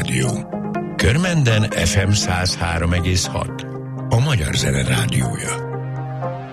Rádió. Körmenden FM 103,6. A Magyar Zene Rádiója.